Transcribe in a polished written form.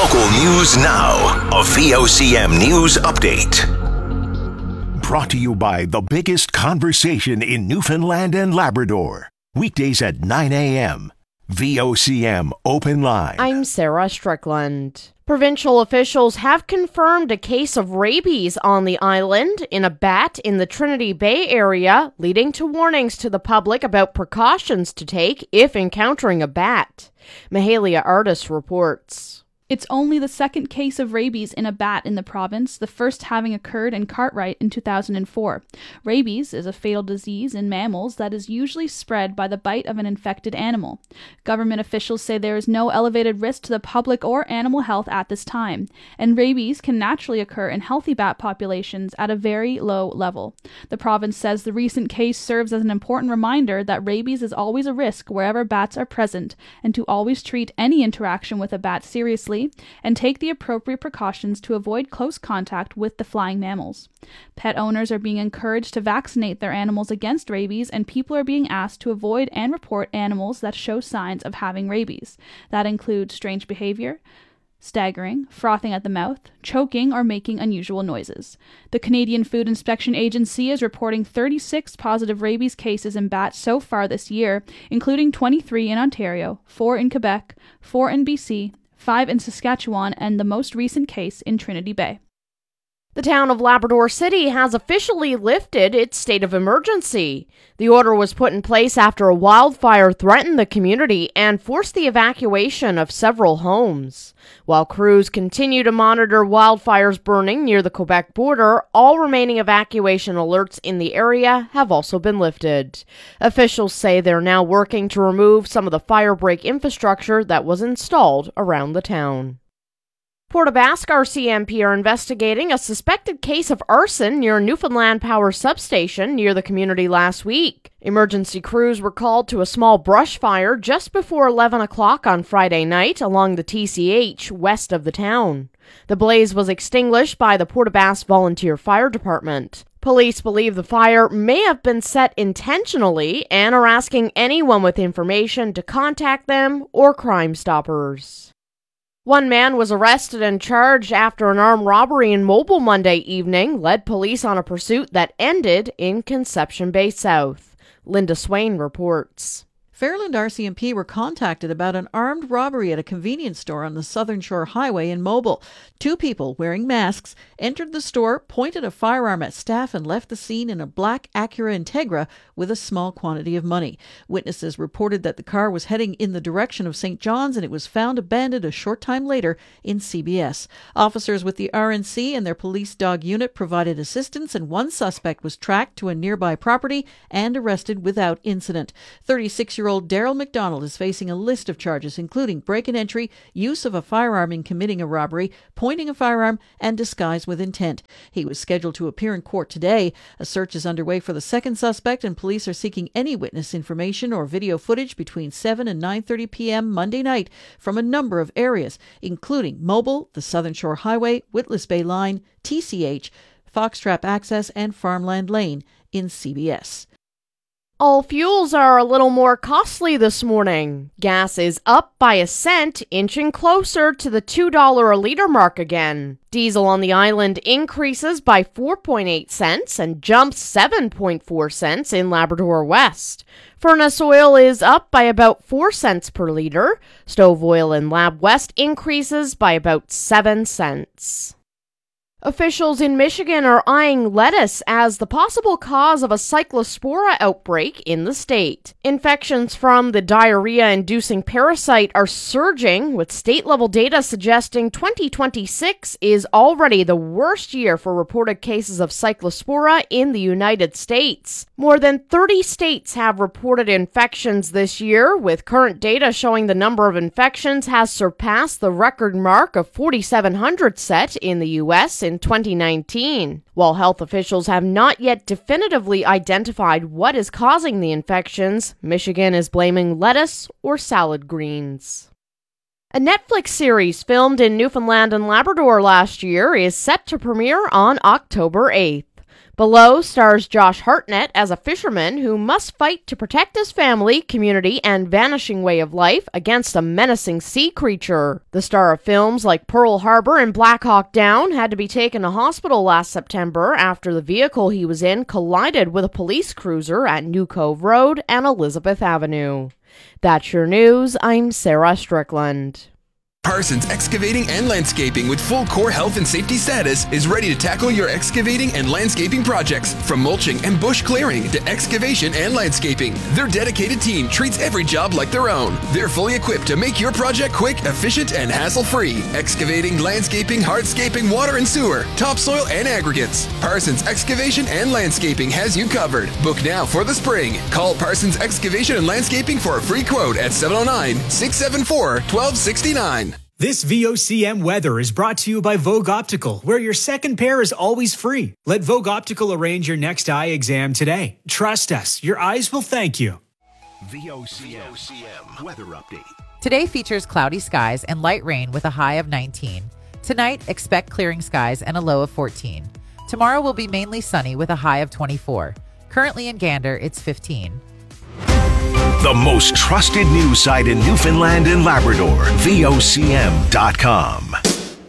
Local news now. A VOCM news update. Brought to you by the biggest conversation in Newfoundland and Labrador. Weekdays at 9 a.m. VOCM Open Line. I'm Sarah Strickland. Provincial officials have confirmed a case of rabies on the island in a bat in the Trinity Bay area, leading to warnings to the public about precautions to take if encountering a bat. Mahalia Artis reports. It's only the second case of rabies in a bat in the province, the first having occurred in Cartwright in 2004. Rabies is a fatal disease in mammals that is usually spread by the bite of an infected animal. Government officials say there is no elevated risk to the public or animal health at this time, and rabies can naturally occur in healthy bat populations at a very low level. The province says the recent case serves as an important reminder that rabies is always a risk wherever bats are present, and to always treat any interaction with a bat seriously and take the appropriate precautions to avoid close contact with the flying mammals. Pet owners are being encouraged to vaccinate their animals against rabies, and people are being asked to avoid and report animals that show signs of having rabies. That includes strange behavior, staggering, frothing at the mouth, choking, or making unusual noises. The Canadian Food Inspection Agency is reporting 36 positive rabies cases in bats so far this year, including 23 in Ontario, 4 in Quebec, 4 in BC, 5 in Saskatchewan, and the most recent case in Trinity Bay. The town of Labrador City has officially lifted its state of emergency. The order was put in place after a wildfire threatened the community and forced the evacuation of several homes. While crews continue to monitor wildfires burning near the Quebec border, all remaining evacuation alerts in the area have also been lifted. Officials say they're now working to remove some of the firebreak infrastructure that was installed around the town. Port aux Basques RCMP are investigating a suspected case of arson near a Newfoundland Power substation near the community last week. Emergency crews were called to a small brush fire just before 11 o'clock on Friday night along the TCH west of the town. The blaze was extinguished by the Port aux Basques Volunteer Fire Department. Police believe the fire may have been set intentionally and are asking anyone with information to contact them or Crime Stoppers. One man was arrested and charged after an armed robbery in Mobile Monday evening led police on a pursuit that ended in Conception Bay South. Linda Swain reports. Fairland RCMP were contacted about an armed robbery at a convenience store on the Southern Shore Highway in Mobile. 2 people wearing masks entered the store, pointed a firearm at staff, and left the scene in a black Acura Integra with a small quantity of money. Witnesses reported that the car was heading in the direction of St. John's, and it was found abandoned a short time later in CBS. Officers with the RNC and their police dog unit provided assistance, and one suspect was tracked to a nearby property and arrested without incident. 36-year-old Daryl McDonald is facing a list of charges, including break and entry, use of a firearm in committing a robbery, pointing a firearm, and disguise with intent. He was scheduled to appear in court today. A search is underway for the second suspect, and police are seeking any witness information or video footage between 7 and 9:30 p.m. Monday night from a number of areas, including Mobile, the Southern Shore Highway, Witless Bay Line, TCH, Foxtrap Access, and Farmland Lane in CBS. All fuels are a little more costly this morning. Gas is up by a cent, inching closer to the $2 a liter mark again. Diesel on the island increases by 4.8 cents and jumps 7.4 cents in Labrador West. Furnace oil is up by about 4 cents per liter. Stove oil in Lab West increases by about 7 cents. Officials in Michigan are eyeing lettuce as the possible cause of a cyclospora outbreak in the state. Infections from the diarrhea-inducing parasite are surging, with state-level data suggesting 2026 is already the worst year for reported cases of cyclospora in the United States. More than 30 states have reported infections this year, with current data showing the number of infections has surpassed the record mark of 4,700 set in the U.S. in 2019. While health officials have not yet definitively identified what is causing the infections, Michigan is blaming lettuce or salad greens. A Netflix series filmed in Newfoundland and Labrador last year is set to premiere on October 8th. Below stars Josh Hartnett as a fisherman who must fight to protect his family, community, and vanishing way of life against a menacing sea creature. The star of films like Pearl Harbor and Black Hawk Down had to be taken to hospital last September after the vehicle he was in collided with a police cruiser at New Cove Road and Elizabeth Avenue. That's your news. I'm Sarah Strickland. Parsons Excavating and Landscaping with full core health and safety status is ready to tackle your excavating and landscaping projects. From mulching and bush clearing to excavation and landscaping, their dedicated team treats every job like their own. They're fully equipped to make your project quick, efficient, and hassle-free. Excavating, landscaping, hardscaping, water and sewer, topsoil, and aggregates. Parsons Excavation and Landscaping has you covered. Book now for the spring. Call Parsons Excavation and Landscaping for a free quote at 709-674-1269. This VOCM weather is brought to you by Vogue Optical, where your second pair is always free. Let Vogue Optical arrange your next eye exam today. Trust us, your eyes will thank you. VOCM weather update. Today features cloudy skies and light rain with a high of 19. Tonight, expect clearing skies and a low of 14. Tomorrow will be mainly sunny with a high of 24. Currently in Gander, it's 15. The most trusted news site in Newfoundland and Labrador, VOCM.com.